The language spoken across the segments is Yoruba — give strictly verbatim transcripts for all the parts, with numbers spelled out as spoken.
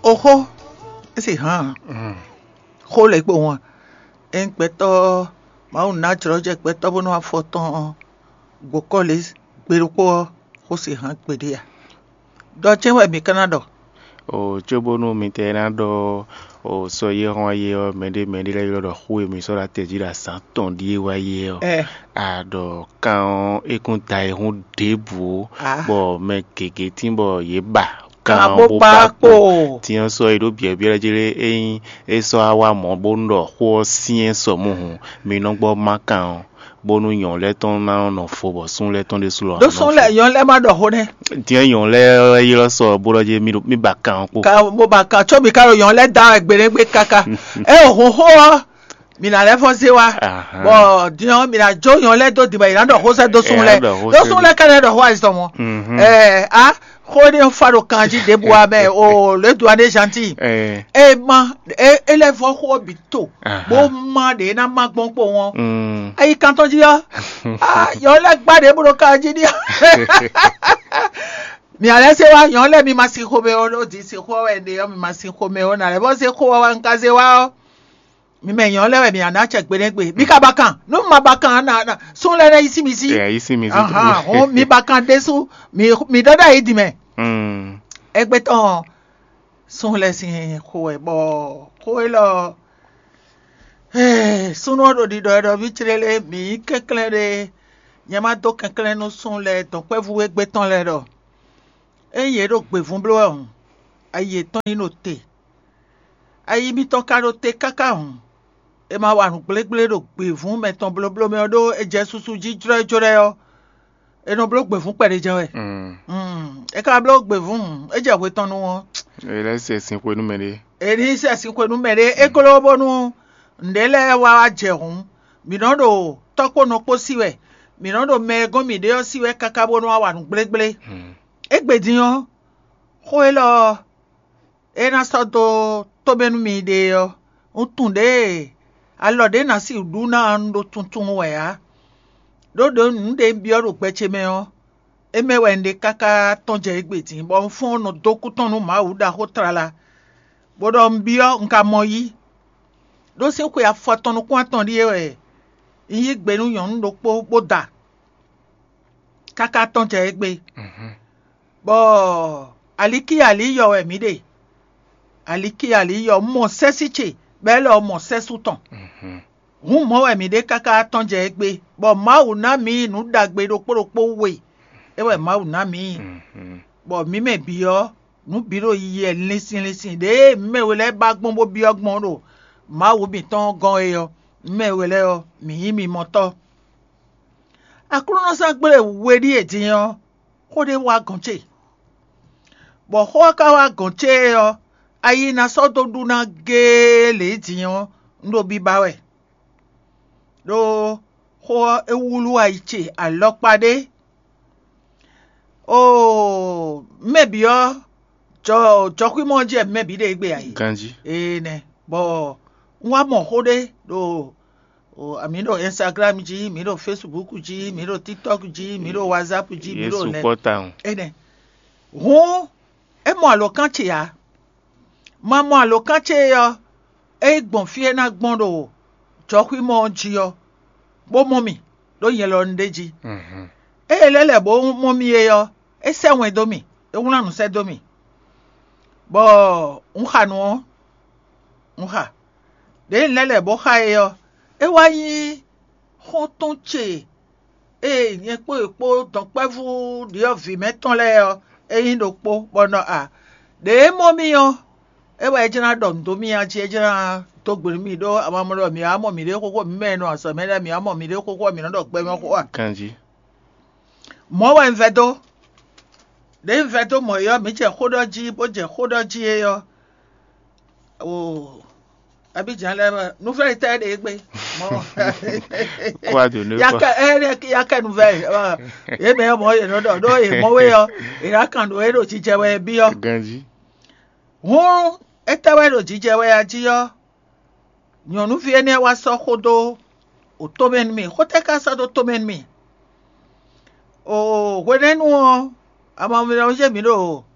oho esi ha ho le gbo won en peto ma un natural je peto bo no afoton go college gberupo ho si han gbede ya do chenwe mi Canada o chobono mi tenado o so ye ron ye o mede mede la yo do hu mi so la teji la santon die wa ye o eh ado kan ekun ta e hun debu ah bo me keke timbo ye ba kan bo ba po ti an so ido bie bie jere eyin e so awa mo bo ndo ho sien so mu hu mi no gbo makan bonu yon le ton ma no fo bo sun le ton de su lo do sun le yon le ma do ho ne ti yon le yi lo so bo roje mi mi ba kan po ka mo ba kan cho mi ka ro yon le da egbere gbe kaka e ho ho mi na le fo se wa bo dion mi na jo yon le do di ba ira do ho se do sun le do sun le ka le do ho aiso mo eh ah ko ni faro kanji de bo abe o le do ade gentil eh e ma e ele fo ko bi to bo ma de na ma gbon po won mm ayi kan ton ji yo ah yon le gba de bro kanji ni mi ale se wa yon le mi ma si ko be o di si ko we de yo mi ma si ko me o na le bo se ko wa nka se wa o mi me yon le we mi ana che gbe gbe mi ka bakan no ma bakan na na sun le na isi mi si eh isi mi si aha o mi bakan de su mi mi dada yi di me mm egbe ton sun le sin ko e bo ko e lo eh sunu do di do do bi trele mi kekle de nyama do kekle no sun le ton pe fu egbe ton le do eye do gbe fun blo ohun aye ton ino te ayi mi ton karo te kaka ohun e ma wa run gbelegble do gbe fun me ton blo blo me odo eje susu ji jore jore o e no blo gbe fun pere je we mm mm e ka blo gbe fun eje we ton nu won e le se sin ko nu mere e ni se sin ko nu mere e kolo bonu ndele wa jehun mi no do topo no po siwe mi no do me go mi de o siwe kaka bonu wa run gbelegble mm egbediyan ko e lo e na so do to benu mi de yo utunde alode na si du na ndo tuntun we ya dodo nde bi oro peche me o e me we nde kaka tonje egbedin bo fun no dokutan nu ma uda ho trala bodo mbi o nka moyi do se ko ya foton ku atan ri e yi gbe nu yan ndo po boda kaka tonje egbe mhm bo aliki ali yo e mi de aliki ali yo mo sesiche be lo mo sesutan mhm hun mo e mi de kaka tonje egbe bo ma u na mi nu dagbe ro poropo we e we ma u na mi mhm bo mi me bi o nu biro yi e lisin lisin de me we le ba gbon bo bi ogbon ro ma wo bi ton gan e yo me we le o mi yi mi moto akuru no sa gbere we ri etiyan ko de wa ganche bo ho ka wa ganche yo ayi na so do du na gele etiyan ndo bi bawe do ho ewulu aiche alopade o mebi o jo jo kwi mo je mebi de gbe ayi ganji eh ne bo nwa mo hode do o ami do Instagram ji mi do Facebook ji mi do TikTok ji mi do WhatsApp ji mi do yesu ne pota eh ne ho e mo alo kan che ya ma mo alo kan che yo e gbon fi na gbon do jo kwi mo ji yo bo mo mi do yen lo ndeji mhm e lele bo mo mi e yo e se won do mi e won anu se do mi bo nha nu nha de lele bo ha e yo e wa yin ho ton che e yen po epo ton pe fu di o vi meton le yo e yin do po bono a de mo mi yo e wa ejina do ndo mi a chi ejina to gbere mi do amamoro mi amo mi de koko mi me no aso me mi amo mi de koko mi no do pe mo ko wa ganji mo wa nvedo de nvedo mo yo mi je kodo ji bo je kodo ji e yo o abijan le nu fe te de gbe mo kwa do ne ya ko ka e ya ka nu ve e me mo ye no do do e mo we yo e ra kan do e do ji je we bi yo ganji hun e te we do ji je we ya ji yo nyon nu fi ene wa so kodo o to men mi ko te ka so do to men mi o wenenu o ama mi o je mi do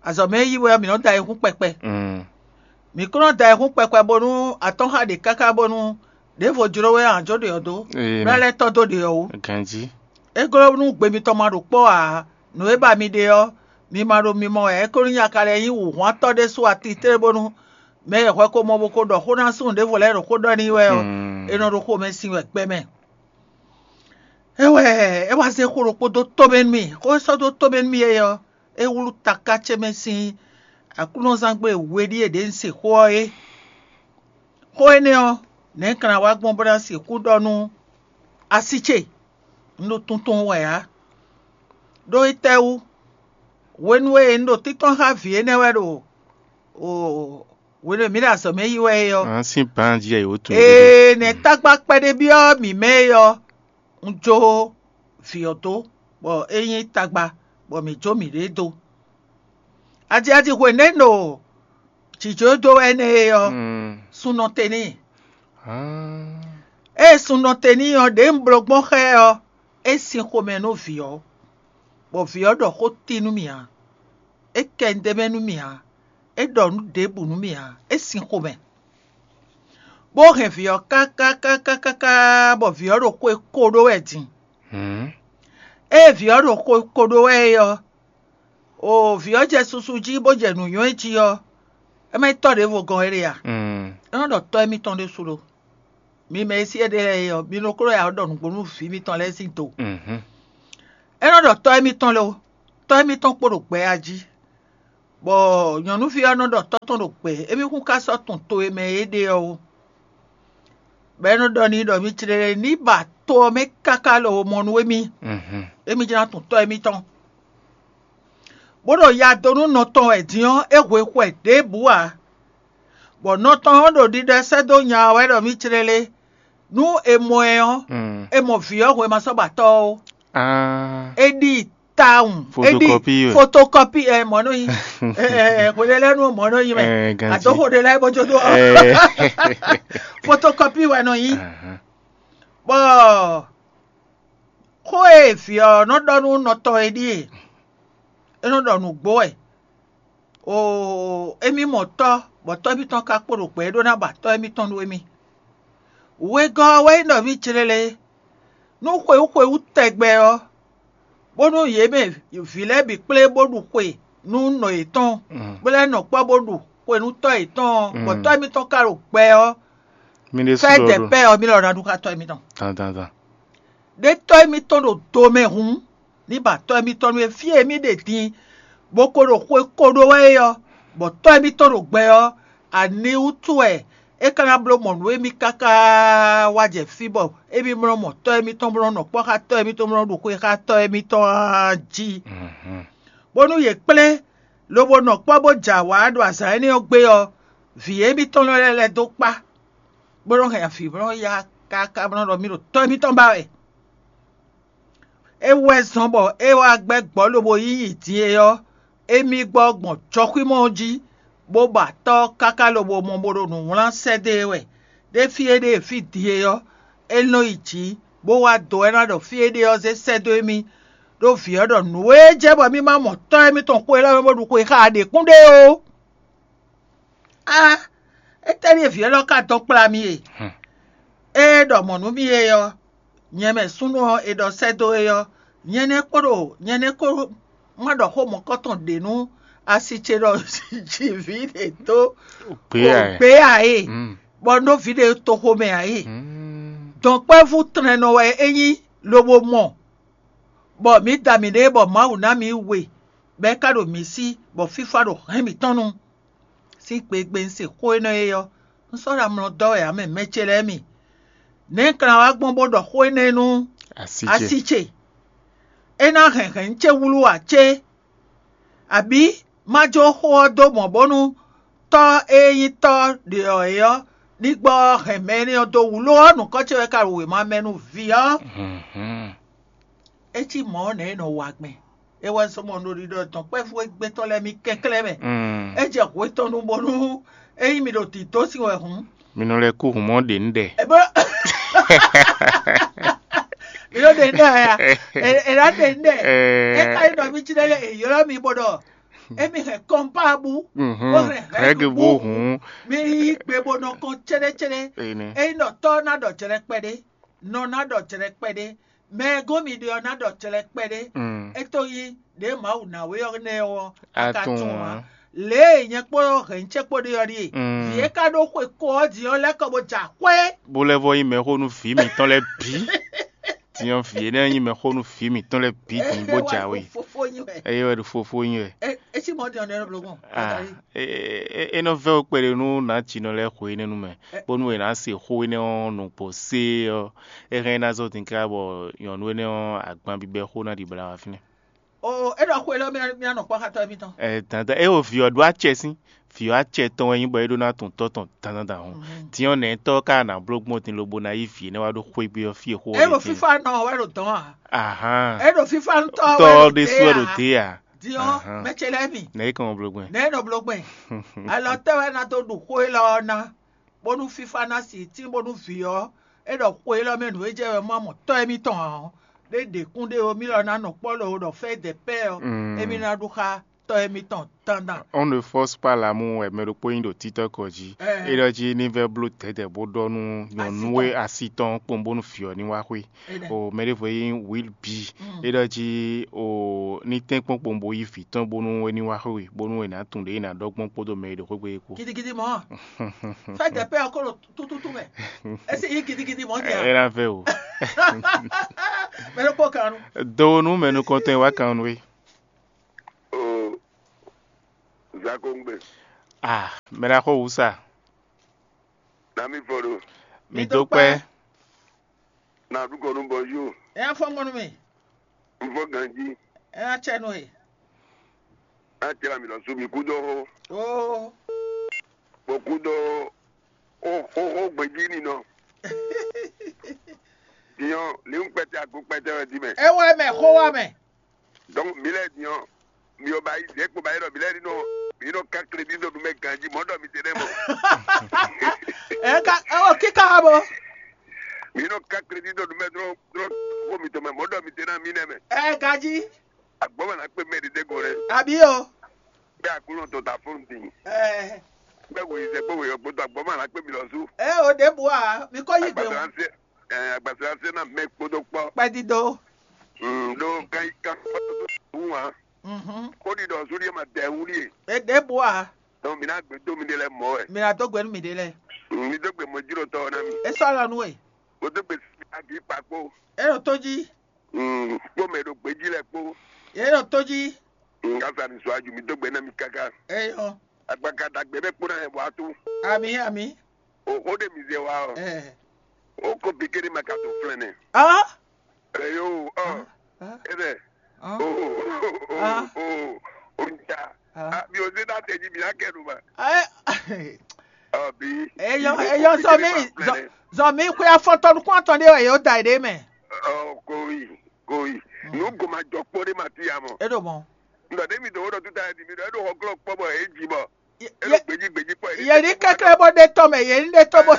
azome yiwe mi no da ehun pepe mm mi kono da ehun pepe bonu aton ha de kaka bonu de fo juro we anjo de odo rele to do de o kanji e goro nu gbe mi to ma ro po a no e ba mi de o mi ma ro mi mo e ko rin akare yin wu won to de so ati tere bonu me e ko mo bo ko do ko na sun de fo le ro ko do ni we o e no ro ko me sin we pe me ewe e wa se ko ro po do to ben mi ko so do to ben mi e yo e wulu taka chemesin akuno sangbe wedi e de nse ko e ko ene o ne kan wa gbon bra se ku donu asiche ndo tuntun wa ya do itewu wenwe ndo titon ha vie ne we do o wele mi da so me yi we yo an sin banji e o tun e ne tagba pede bi o mi me yo njo fi oto bo eyin tagba bo mi jo mi redo aji aji we neno chijo do ene yo mm suno teni ah e suno teni yo de mblogbon he yo e sin ko me no fi yo bo fi yo do ko tinu mi ha e kende me nu mi ha e do nu de bu nu mi ha e sin ko me bo he fi yo ka ka ka ka ka ka bo fi yo ro ko ko do e tin mm e fi yo ro ko ko do e yo o fi o je susu ji bo je nu yan ti yo e me to de vo gan ere ya mm e no do to e mi ton de suro mi me si e de yo mi no kro ya do nu gbonu fi mi ton le sin to mhm e no do to e mi ton lo to e mi ton poro pe aji bo yan nu fi o no do to ton ro pe e mi kun ka so tun to e me e de o be no do ni do mi tire ni ba to me kaka lo mo nu e mi mhm e mi jina tun to e mi ton bodo ya donu no ton edion ewe kwe de bua bo no ton do di de se do nya we do mi chirele nu emo eon mm emo fi o we ma so ba to ah edi town Photocopy. photocopy e mo no yin eh ko le lenu mo no yin me Eh, ganji. ato ko de lai bojo do eh photocopy we no yin aha bo ko e fi o no donu no to edi e eno donu gbo e o emi mo to bo to bi ton ka poro pe do na ba to emi ton do emi we go we no bi chirele nu kwe kwe u tegbe o bonu ye me file bi ple bodu kwe nu no iton mm bele no pa bodu kwe nu to iton bo Mm. to emi ton ka ro pe o mi le fe de suro pe o mi lo na du ka to emi ton ta ta ta de to emi ton do do me hun ni ba to emi ton we fi emi de tin bokoro kwe kodo we yo bo to emi ton ro gbe o ani utu e e kana blo mo we mi kaka waje fibo e bi mo mo to emi ton bro no po ka to emi ton bro do kwe ka to emi ton ji mhm bonu ye pele lobo no po bo ja wa do asa ni o gbe o fi emi ton le le do pa bro he fi bro ya kaka bro do mi ro to emi ton ba e e we son bo e wa gbe gbo lobo yi ti e yo emi gbogbon chokwi mo ji bo ba to kaka lobo mo boro nu ran se de we de fi e de fi di e yo e no ichi bo wa do e na do fi e de yo se se do emi do fi o do nu we je bo mi ma mo to emi ton ko e la mo du ko e ka de kunde o ah e teri e fi e lo ka to pla mi e Hmm. e do mo nu mi e yo nye me sunu e do se do e yo nye ne koro nye ne koro ma do ho mo koton de nu asiche do ji vi de to pe ai pe ai mm bo no vi de to ho me ai mm donc pe fu tren no we eyin lobo mo bo mi da mi de bo ma una mi we be ka do mi si bo fifa do he mi tonu si pe gbe nse ko eno e yo nso ra mo do e ame mechele mi ne kan wa gbon bodo ko enenu asije asiche ena henhen che wulu ache abi majo ho do mo bonu to eyin to de oyo nigbo hemeni odo wulo onu ko che ka we ma menu via mhm echi mo na eno wagbe e wa so mo lori do ton pe fu gbe to le mi kekele me mm e je ko to nu bonu eyin mi do ti to si we hun mi no le ku mo de nde e bo Yo de nda ya. Era de nde. E eh kai no mi chidele e yo mi bodo. emi he kompa bu Mhm. Règle bo hun. mi gbe bono kon chere chere Ene. e no to na do chere pede no na do chere pede me go mi de na do chere pede Mm. e to yi de ma u na we o ne o aka Atun, tun hein. wa le yen po he nche po de yori Mm. vie ka do ko ko di o le ko bo ja kwe Bolevo yi me ho nu fi mi ton le bi. Ti yon fi ene yi me ho nu fi mi ton le bi ti bo ja we. fofo yin we E yo du fofo yin. e e si mo de on le blogon Ah, e e no ve o pere nu na chi no le ho ene nu me. Bonu e na se ho ene on nu po se o. E re na zo tin ka bo yon nu ene on agban bi be ho na di bla wa fini. o e do ko le mi mi no pa ka to mi tan Eh tanta e o fi o do a che sin. Fi o a che ton yin bo e do na ton to ton tan tan hun. Ti on e to ka na blog mo tin lo bo na yi fi ne wa do ho bi o fi ho. e do fifa no we do tan ah Aha. e do fifa n to To de suero te a. di o Aha. me chele mi Ne kan blog mo. ne no blogben alo te we na to du ko lo na bonu fifa na si ti bonu fi o e do ko lo me nu e je we mo mo to e mi tan de de kun de o mi lo na no polo do fe de pe o Mm. e mi na du ka to e mi tan tan dan On ne force pas l'amour e me do po yin do tito ko ji. Eh. E do ji ni ve blue tete bo do nu yon Asiton. nuwe asiton pombo nu fio ni wa hwe. e de O me de vo yin will be. Mm. E do ji o ni ten pon pombo yi fi ton bo nu we ni wa hwe. Bo nu we na tunde yin na dogbon podo me do ko gbe ko. gidi gidi mo fe de pe ko lo tu tu tu me e si yi gidi gidi mo E dia na ve o. me lo ko kanu Do nu me nu konten wa kan we. Oh, Zakongbe. Ah, me la ko usa. Nami foro. Mi Mi do dúpẹ́. pe. Na duko no boju. e a fo ngonu mi Mfo ganji. e a chenu e A tira mi lo su mi kudo ho. o Bo kudo o o o gbeji ni no. Dion, li un pete a ku pete o di me. e wa me ko wa me Donc mi le dion. Mi o bayi de ko bayi do mi le ni no. Mi no ka credit do me ganji mo do mi tere mo. e ka e o ki ka bo Mi no ka credit do me dro dro ko mi to me mo do mi tere mi ne me. e gaji Agbo na pe me de go re. abi o Be akulo to ta phone tin. e Be wo ise pe wo yo gbo agbo ma na pe mi lo su. e o de bu a mi ko yi gbe won Agbasanse eh agbasanse na me podo po. pe di do Mm do kai ka wa. mhm Ko di do suri ma de wuri. e de bu a Do mi na gbe do mi de le mo e. mi na to gbe mi de le Mi do gbe mo jiro to na mi. e so la nu e O do gbe agi papo. e no toji Mm ko me do gbe ji le po. e no toji Ngasa ni so aju mi do gbe na mi kaka. e yo Agbaka da gbe be po na e wa tu. ami ami O o de mi ze wa o. e O ko bikiri maka to flene. ah E yo oh. ah Ede. ah Oh oh Ah. oh. Onja. Ah. Ah mi o se da teji mi akeru ba. e Abi. e yo e yo so mi zo zo mi ku ya foto ku aton de e o da de me Oh, koi, koi. Nu go ma jọ pore ma ti amo. e do bon Ndo de mi do do tuta di mi do do o'clock po bo eji bo. E ye lo gbeji gbeji po. ye ri kekere bo de to me ye ri de to bo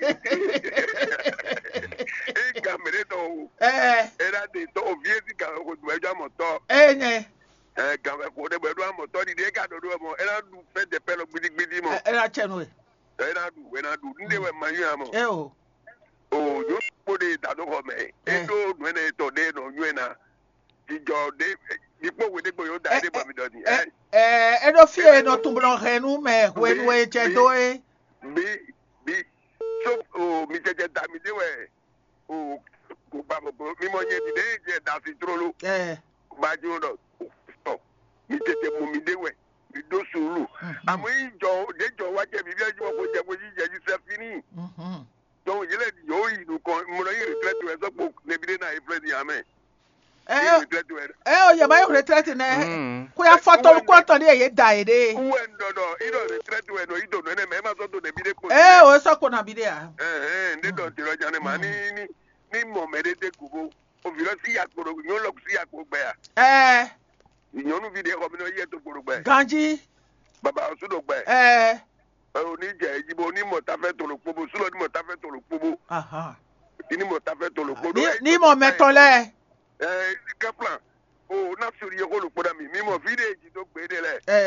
E ga mere to. eh Era de to ovie di ka ko du ejo amo to. eh nye E ga me ko de gbedu amo to di de ka do do mo. Era du fe de pelo gbidi gbidi mo. e ra chenu e Era du, era du. Nde we manyu amo. e o O yo po de da do ko me. E Eh. do nu ne to de no nyu na. Ti jo de ni po we de gbo yo da de ba mi do ni. eh Eh. eh e do fie no tumbo renu me we nu e che do e Bi bi so o mi jeje da mi de we o ko ba mo mi mo ye di de je da fi trolo eh ba ju do so mi tete mo mi de we mi do suru àmọ́ ijo de jo wa je bi bi ju ko je ko ji je ji se fini mhm so ye le yo yi nu ko mo lo yi retreat we so po ne bi de na e friend ya me eh retreat we eh o ye ma yo retreat ne Mm. ku ya foto ku aton de ye da e de uwe ndodo ido retreat we no ido no ne me ma so to ne bi de ko eh o so ko na bi de a eh eh ndi do ti roja ne ma ni ni ni mo merete kubo o vi lo si akoro yo lo si akoro gbe ya eh ìyọnu fi de ko mi no ye to gboro gbe ganji baba osu do gbe eh e o ni je ejibo ni mo ta fe to lo pobo su lo ni mo ta fe to lo pobo aha ni mo ta fe to lo pobo ni ni mo meton le eh kaplan o na suri ye ko lo poda mi mi mo fi de ji to gbe de le eh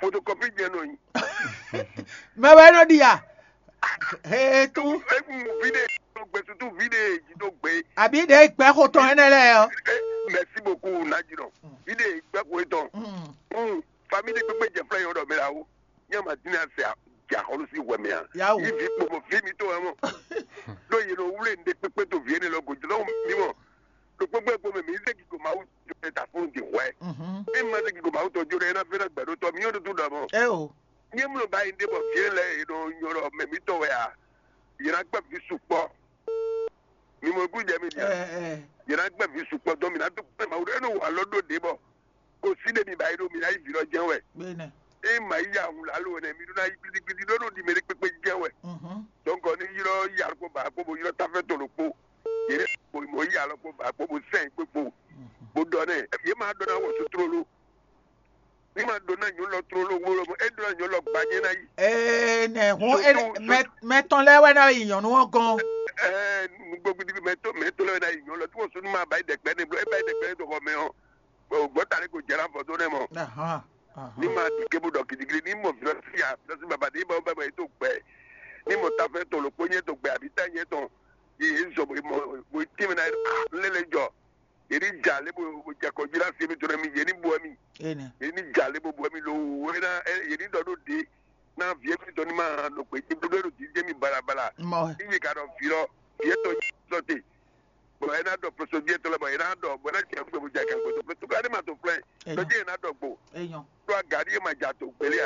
photocopy jẹ́ nù yín. Mẹ́wẹ́ ló di yà. Ee tún. Egun fídíò tó gbé tuntun fídíò èjì tó gbé. Àbí de ìpẹ́ kò tán ẹnẹ lẹ yọ. Merci beaucoup Najiro. Fídíò ìgbẹ́ kò tán. Famille pépé jẹ fúlẹ̀ yọ̀dọ̀ mi la o. Nyẹ́ ma dín ní àṣẹ jà kọ́lù sí wẹ̀mí à. Yàwó. Ibi gbogbo fi mi tó ẹ mọ̀. Lóye ló wúlò ní pépé tó fi ẹni lọ gòjì lọ́wọ́ mi mọ̀. Ló pépé gbogbo mi ṣe kìkò máa wù tó ta fún ti wẹ̀. Bí mo ṣe kìkò máa wù tọ́jú rẹ̀ iná fẹ́rẹ̀ gbẹ̀dọ̀ tọ́ mi yóò tó dà mọ́. Ẹ o. Nyẹ́ mi ló bá yín débọ̀ fi ẹ lẹ yọ̀rọ̀ mẹ̀mí tọ̀ wẹ̀ à. Yìnyín gbẹ̀ fi sùn pọ̀. Ni mo kú jẹ́ mi jẹ́. Yìnyín gbẹ̀ fi sùn pọ̀ dọ́mìnà tó pẹ̀ máa wù ẹnu wà lọ́dọ̀ débọ̀. Kò sí débi báyìí lómi láyé fi lọ jẹun ẹ̀. Bẹ́ẹ̀ni. E ma yi àwọn làlọ́ ẹ̀ mi dúró yìí gbidi lọ́dọ̀ di mẹ́rin pépé jẹ́wẹ̀. Donc ní yírọ̀ yàrá kó bàá kó bo yírọ̀ tafẹ́ tó ló kó. Yẹ́rẹ́ kò mọ̀ yí àlọ́ kó bàá kó bo sẹ́yìn pé kó. Bó dọ̀nẹ́ yé máa dọ̀nà wọ̀ so tóró ló. Ní máa dọ̀nà yóò lọ tóró ló wúlò mọ́. E dọ̀nà yóò lọ gbànyé náà yìí. Ee nẹ hun mẹtọn lẹwẹ náà ìyànnú wọn gan. Ẹ gbogbo ibi mẹtọ mẹtọ lẹwẹ náà ìyànnú lọ tí wọ́n sọ ní máa bá ìdẹ̀gbẹ́ ní ẹ bá ìdẹ̀gbẹ́ ní tọkọ mẹ́ hàn. Gbọ́tàrí kò jẹ́ra fọ́ tó rẹ̀ mọ́. Ní máa di kébù dọ̀ gidigidi ní mọ̀ fìlọ́sì à fìlọ́sì bàbá ní ìbọn bàbá yìí tó gbẹ ní mọ̀ tá fẹ́ tó lò pé yẹn tó gbẹ àbí tá yẹn tán yìí ń sọ mo tí mi náà lélẹ̀ jọ èyí jà lébo jẹkọ̀ jí láti ẹbí tó rẹ̀ mi yẹn ní buwọ́ mi èyí jà lébo buwọ́ mi lò wọ́n náà èyí dọ̀dọ̀ dé náà fìyẹ́ fi tọ́ ní máa lò pé tí gbogbo èrò ti jẹ́ mi balabala níyì ká dọ̀ fìlọ́ fìyẹ́ tó yẹ sọ́tẹ̀ bọ̀ ẹ̀ náà dọ̀ pẹ̀sọ̀ díẹ̀ tó lọ bọ̀ ẹ̀ náà dọ̀ bọ̀ ẹ̀ náà jẹ́ gbẹ̀bù jà kẹ́kọ̀ọ́ tó fẹ́ tó ká ní ma tó filẹ̀ lọ́jọ́ yẹn náà dọ̀ gbò tó a gàdí yẹn ma jà tó gbẹ̀lẹ́